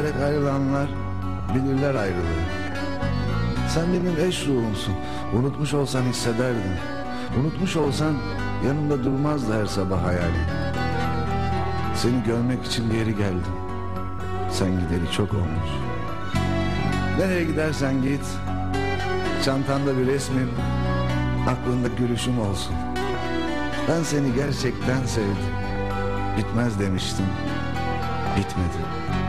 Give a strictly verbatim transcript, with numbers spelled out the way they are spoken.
Severek ayrılanlar bilirler ayrılığı. Sen benim eş ruhumsun. Unutmuş olsan hissederdim. Unutmuş olsan yanımda durmazdı her sabah hayalim. Seni görmek için geri geldim. Sen gideri çok olmuş. Nereye gidersen git, çantanda bir resmim, aklında gülüşüm olsun. Ben seni gerçekten sevdim. Bitmez demiştim, bitmedi.